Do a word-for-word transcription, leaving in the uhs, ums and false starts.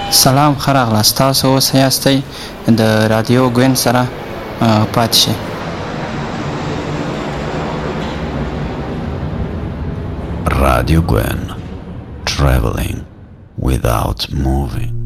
سلام ښه راغلاست. تاسو اوس یاستئ د رادیو ګوین سره پاتې شئ. Radio Gwen, traveling without moving.